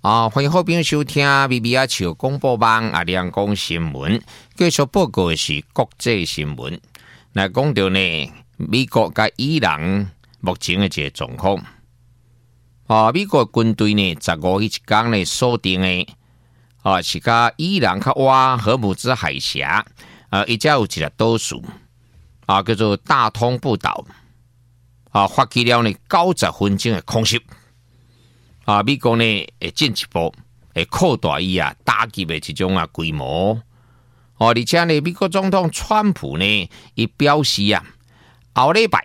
欢迎好朋友收听 BBR 潮广播网亮讲新闻。继续报告的是国际新闻。来讲到呢，美国甲伊朗目前的这个状况。美国军队呢，15日一天呢锁定的是甲伊朗较挖荷姆兹海峡，伊只有一个岛屿叫做大通布岛发起了呢90分钟的空袭。美国呢会进一步会扩大伊打击的这种规模。而且呢，美国总统川普呢，伊表示后礼拜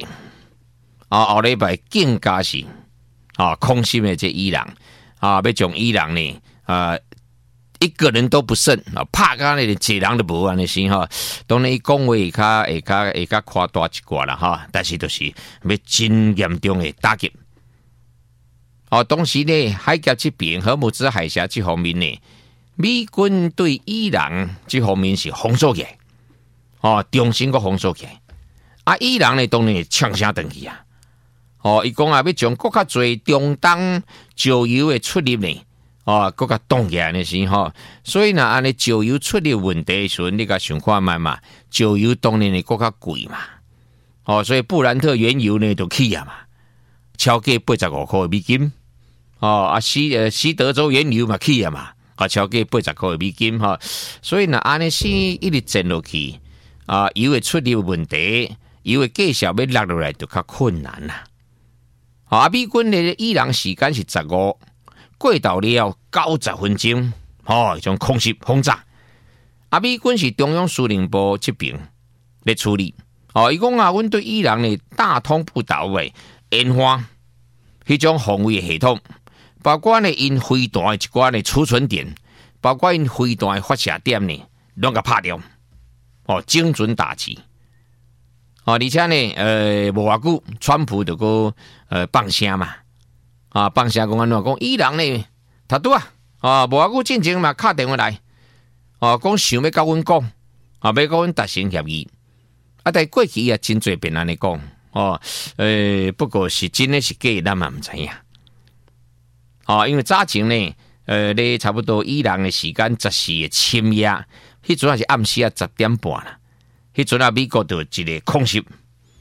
更加是空袭的这伊朗要将伊朗呢一个人都不剩拍到呢一个人都无安尼是当然伊讲话会较夸大一寡啦但是就是要真严重的打击。当时呢，海峡这边荷姆兹海峡这方面呢，美军对伊朗这方面是封锁起来，重新个封锁起来。伊朗呢当然呛声回去伊讲要将更较侪中东石油的出入呢，更较冻起来呢是所以呢，安尼石油出入问题的时候，你甲想看卖嘛，石油当然呢更较贵嘛，所以布兰特原油呢就起嘛。超过85块美金，西德州原油嘛起嘛，超过80块美金所以呢，安尼是一直震落去，油的出入问题，油的价格要落落来就较困难啦。美军的伊朗时间是15，过到了90分钟，一种空袭轰炸。美军是中央司令部这边来处理，伊讲阮对伊朗的大通布岛的研发迄种防卫系统，包括呢因飞弹的一寡呢储存点，包括因飞弹的发射点呢，拢甲拍掉，精准打击。而且呢，无偌久，川普就个放声嘛，放声讲安怎讲，伊朗呢，他拄无偌久进前嘛，敲电话来，讲想要甲阮讲，要甲阮达成协议，但过去也真侪遍安尼讲。不过是真的是假的，咱嘛唔知影。因为早前呢，咧差不多伊朗的时间14的深夜，迄阵也是暗时10点半啦。迄阵美国就一个空袭，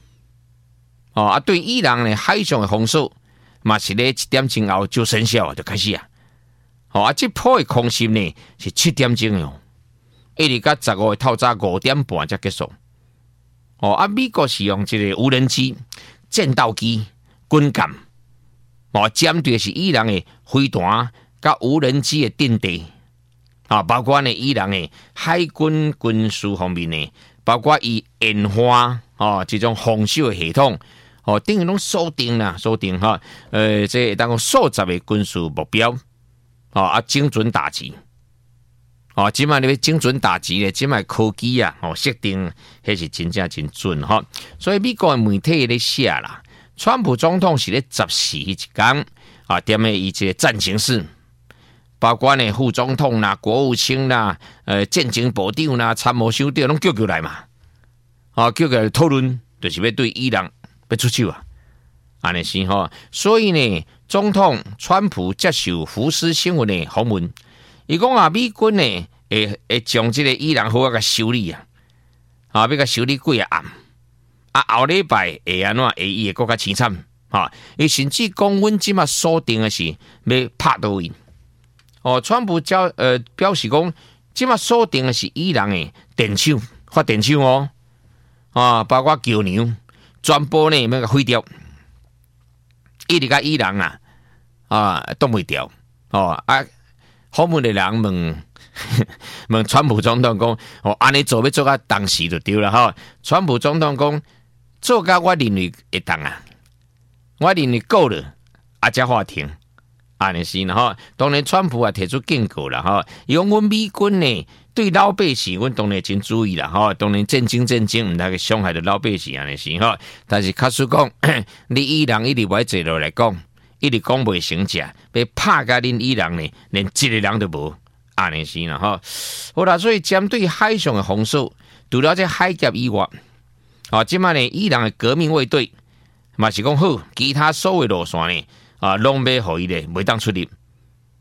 对伊朗的海上的封锁，嘛是咧1点钟后就生效就开始这波的空袭呢是7点钟哦，一直到15透早5点半才结束。美国是用这个无人机、战斗机、军舰，针对是伊朗的飞弹甲无人机的阵地，包括呢伊朗的海军军事方面呢，包括伊研发这种防守的系统，等于拢锁定这当讲数十个军事目标，精准打击。即摆你要精准打击咧，即摆科技设定迄是真正真准所以美国的媒体咧写啦，川普总统是咧14日一天踮咧伊这战情室，包括呢副总统啦、国务卿啦、战情部长啦、参谋长长拢叫来嘛，叫来讨论，就是要对伊朗要出手安尼是所以呢，总统川普接受福斯新闻的访问。伊讲美军呢会将这个伊朗好甲修理要甲修理几暗后礼拜会安怎会伊会更较凄惨伊甚至讲阮即马锁定的是要拍倒伊川普表示讲即马锁定的是伊朗的电厂发电厂包括桥梁全部呢要甲毁掉，一直甲伊朗挡袂掉访问的人问川普总统讲，安尼做要做到当时就对了川普总统讲，做到我认为会当我认为够了才法庭安尼是当然川普也提出警告啦伊讲阮美军呢对老百姓，阮当然真注意啦当然震惊，唔通去伤害到老百姓安尼是但是假使讲你伊朗一直歪坐落来讲。一直讲袂成食，要拍甲恁伊朗呢，连一个人都无，安尼是啦好啦，所以针对海上的封锁，除了这海峡以外，即摆呢，伊朗的革命卫队嘛是讲好，其他所有路线呢，拢要互伊咧，袂当出入。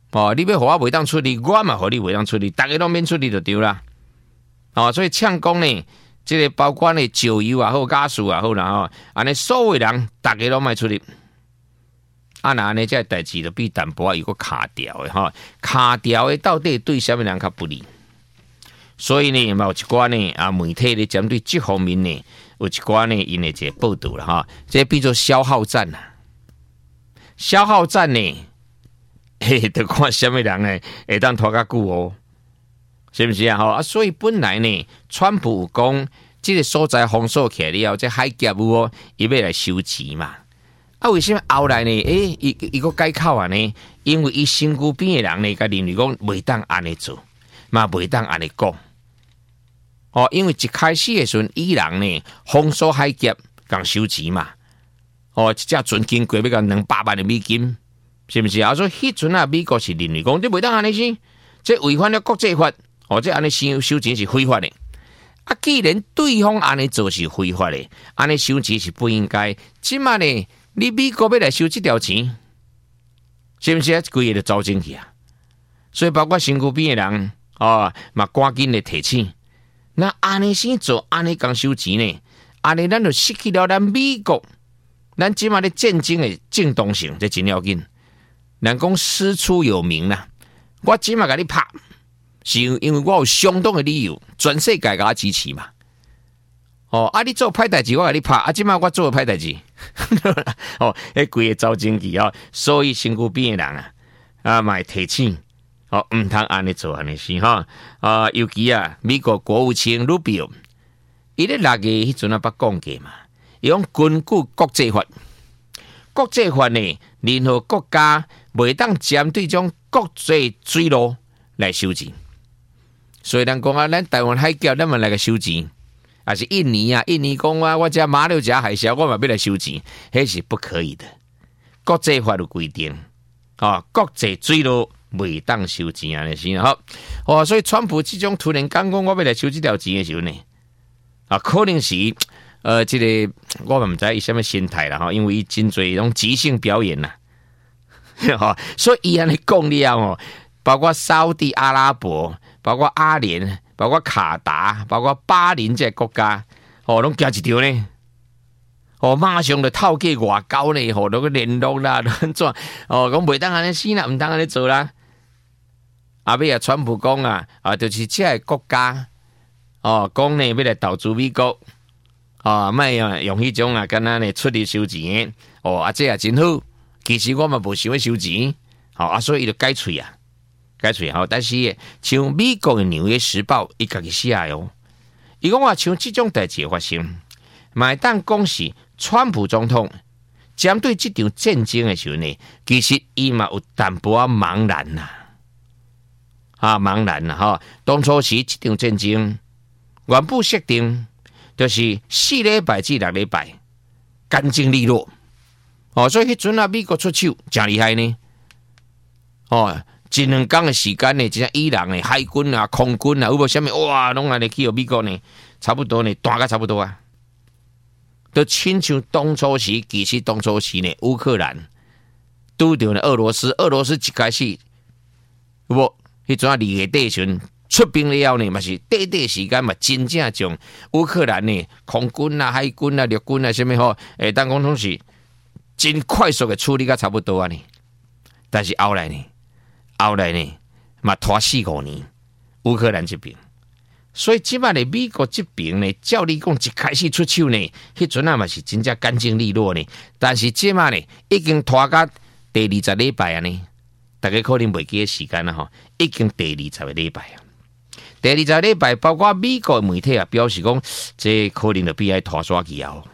哦，你要互我袂当出力，我嘛互你袂当出力，大家拢免出力就对啦。哦，所以呛讲呢，这个包括呢石油也好，加速也好啦，吼，安尼所有人大家拢卖出力。啊，那安尼这代志就比淡薄仔有个卡掉的哈，卡掉的到底对什么人较不利？所以呢，有一寡呢媒体咧针对这方面呢，有一寡呢因的这报道了哈，这变做消耗战啦。消耗战呢，得看什么人呢会当拖较久哦。是不是啊？啊，所以本来呢，川普有讲这个所在封锁起来了后，这海峡有伊要来收钱嘛？啊，为什么后来呢？伊个改口啊呢？因为伊身躯边的人呢，甲认为讲袂当安尼做，嘛袂当安尼讲。哦，因为一开始的时阵，伊人呢封锁海峡，讲收钱嘛。哦，一只船经过要讲200万的美金，是不是啊？所以迄阵啊，美国是认为讲你袂当安尼先，这违反了国际法。哦，这安尼收钱是非法的。啊，既然对方安尼做是非法的，安尼收钱是不应该。即马呢，你美国要来收这条钱，是不是啊？规个就走进去啊！所以包括身躯边的人，哦，嘛赶紧的提醒。那安尼先做，安尼讲收钱呢？安尼咱就失去了咱美国，咱即马的战争的正当性，这真要紧。人讲师出有名啦，我即马甲你拍。是因为我有相当的理由，全世界给我支持嘛。哦，啊，你做歹代志，我给你拍；啊，即摆我做歹代志，哦，迄规个走经济啊，所以身躯边的人啊，嘛会提醒，哦，唔通安尼做安尼是哈。啊，尤其啊，美国国务卿鲁比奥，伊咧6月迄阵啊，捌讲过嘛，伊讲根据国际法，国际法呢，任何国家袂当针对种国际水路来收钱。所以人讲啊，咱台湾海峡咱嘛来个收钱，还是印尼啊？印尼讲啊，我只马六甲海峡，我嘛要来收钱，迄是不可以的。国际法有规定，啊，国际水路袂当收钱安尼是好。哦，所以川普这种突然讲我要来收这条钱的时候呢，啊，可能是这个我嘛唔知伊什么心态啦哈，因为伊真侪种即兴表演呐，哈，所以伊安尼讲了哦，包括沙特阿拉伯。包括阿联、包括卡达、包括巴林这些国家，哦，拢加一条呢，哦，马上就透过外交呢，哦，那个联络啦，怎哦，讲袂当安尼死啦，唔当安尼做啦。后尾啊，川普讲啊，就是这个国家，哦，讲呢要来投资美国，哦，莫用迄种啊，敢若呢出力收钱，哦，啊，这也真好。其实我嘛无想要收钱，好啊，所以伊就改喙啊。改喙好，但是像美国的《纽约时报》伊家己写哦，伊讲话像这种代志发生，买当讲是川普总统针对这场战争的时候呢，其实伊嘛有淡薄仔茫然呐，茫然呐哈。当初时这场战争原本设定就是4礼拜至6礼拜，干净利落哦，所以迄阵啊，美国出手真厉害呢，哦。一2天的时间呢，像伊朗的海军啊、空军啊，有无什么哇，拢安尼去到美国呢？差不多呢，大概差不多啊。都亲像当初时，其实当初时呢，乌克兰拄着呢俄罗斯一开始，有无？迄阵啊，2月底时出兵了后呢，嘛是短时间嘛，真正将乌克兰呢空军啊、海军啊、陆军啊，什么吼，当讲拢是真快速的处理，甲差不多啊呢。但是后来呢，嘛拖4-5年，乌克兰这边，所以即摆呢，美国这边呢，照理讲一开始出手呢，迄阵啊嘛是真正干净利落呢。但是即摆呢，已经拖到第20礼拜啊呢，大家可能袂记时间啦吼，已经第20个礼拜啊。第20礼拜，包括美国媒体啊表示讲，这可能就比爱拖刷机啊。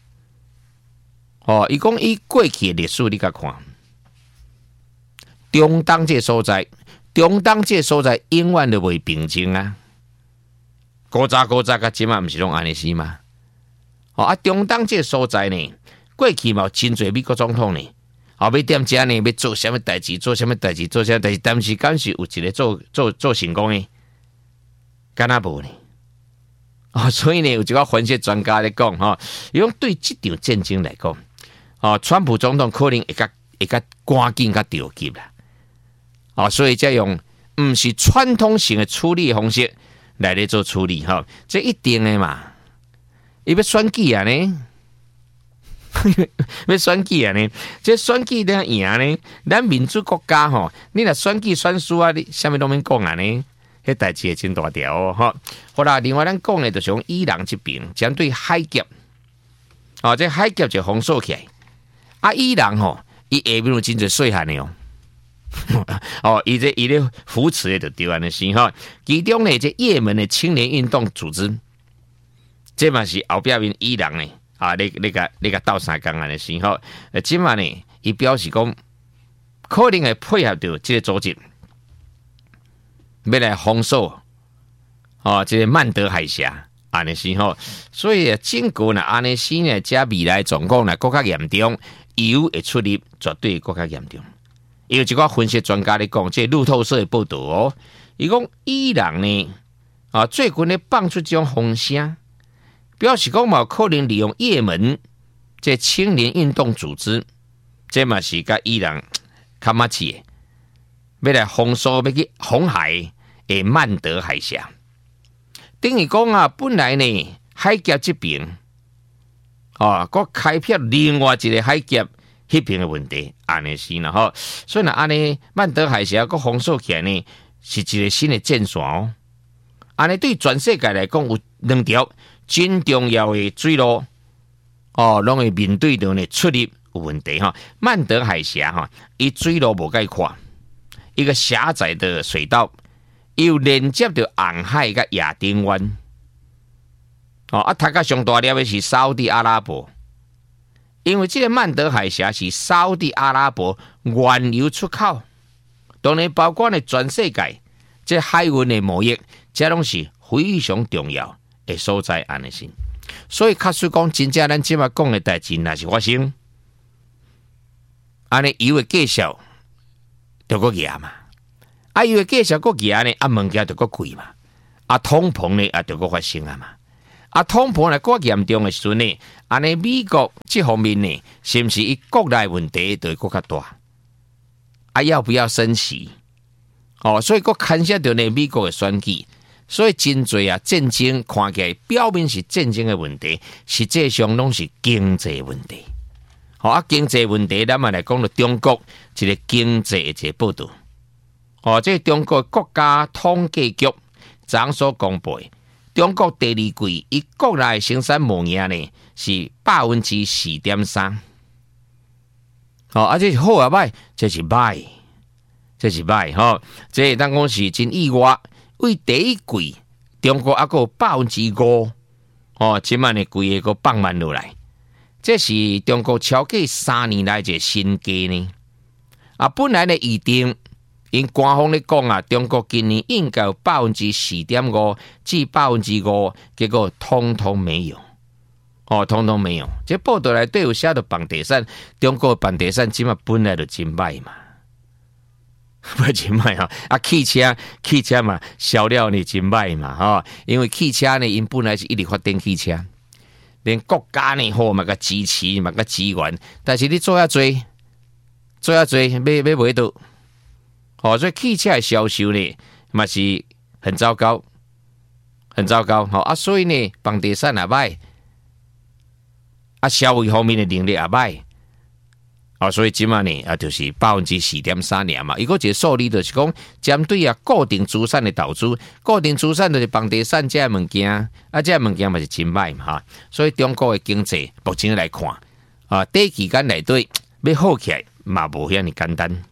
哦，伊讲伊过去的历史，你甲看。中东这所在永远都袂平静啊！古早甲即嘛，毋是拢安尼是吗？哦啊，中东这所在呢，过去嘛真侪美国总统呢，后尾踮遮呢要做什么代志，但是敢是有一个做成功的，敢若无呢？哦，所以呢，有一个分析专家咧讲，哈，伊讲对这场战争来讲，哦，川普总统可能会较赶紧甲调急啦。 所以才用不是传统性的处理方式来咧做处理哈，这一定的嘛，伊要选举啊呢，要选举啊呢，这选举咧赢呢，咱民主国家吼，你若选举选输啊，你啥物拢免讲啊呢？迄代志会真大条哦，哈。好啦，另外咱讲的就是伊朗这边针对海峡，这海峡就封锁起来。伊朗吼，伊下面有真侪细汉的哦，伊咧扶持的就对安尼是哈。其中呢，这也门的青年运动组织，这嘛是后壁面伊朗呢那个斗相共安尼是哈。今嘛呢，伊表示讲，可能会配合到这个组织。要来封锁这个曼德海峡安尼是吼，所以整个呢安尼是呢，加未来状况呢更加严重，油会出力绝对更加严重。有一个分析专家咧讲，这路透社的报道哦，伊讲伊朗呢最近咧放出这种风声，表示讲嘛可能利用也门这青年运动组织，这嘛是甲伊朗较密切的。要来封锁，要去红海的曼德海峡，等于讲本来呢海峡这边，佮开辟另外一个海峡迄边的问题，安尼是啦吼。所以呢，安尼曼德海峡佮封锁起来呢，是一个新的战线哦。安尼对全世界来讲，有两条真重要的水路，拢会面对到呢出入有问题哈。曼德海峡伊水路无介宽。一个狭窄的水道，又连接到红海甲亚丁湾，它甲上大粒的是沙特阿拉伯，因为这个曼德海峡是沙特阿拉伯原油出口，当然包括呢全世界这海运的贸易，这拢是非常重要的所在安尼是。所以假使讲真正咱即马讲的代志，若是发生，安尼油的价销。就个价嘛，伊个价钱个价呢，物件就个贵嘛，通膨呢就个发生啊嘛，通膨呢个严重的时阵呢，安尼美国这方面呢，是不是伊国内问题就会更加大？要不要升息？所以个牵涉到呢美国的选举，所以真侪战争看起来表面是战争的问题，实际上拢是经济问题。经济问题，咱们来讲到中国一个经济的报道。这中国国家统计局昨所公布，中国第二季伊国内生产毛额呢是 4.3%。这是好啊歹，这是歹，这当讲是真意外。为第一季中国还有 5%，即摆呢规个放慢落来。这是中国超过3年来一个新低呢。本来呢预定，因官方咧讲中国今年应该有 4.5% 至 5%， 结果通通没有。通通没有。这报道内底有写到房地产，中国房地产即嘛本来就真歹嘛，不真歹汽车嘛销量呢真歹嘛，因为汽车呢因本来是一直发展汽车。连国家呢好嘛个支持嘛个资源，但是你做要买到，所以汽车的销售呢嘛是很糟糕，所以呢房地产也歹，消费方面的能力也歹，所以即嘛呢就是 4.3% 尔嘛。一个数字就是讲，针对固定资产的投资，固定资产就是房地产这物件，这物件嘛是真歹嘛所以中国的经济目前来看，短期间内底要好起来嘛无遐尼简单。